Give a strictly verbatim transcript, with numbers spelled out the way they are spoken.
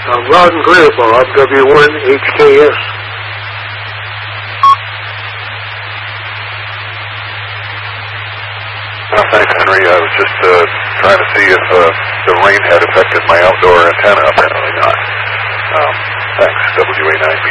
Uh, loud and clear, Bob. W one H K S. Oh, thanks, Henry. I was just uh, trying to see if uh, the rain had affected my outdoor antenna. Apparently not. Um, thanks, W A nine.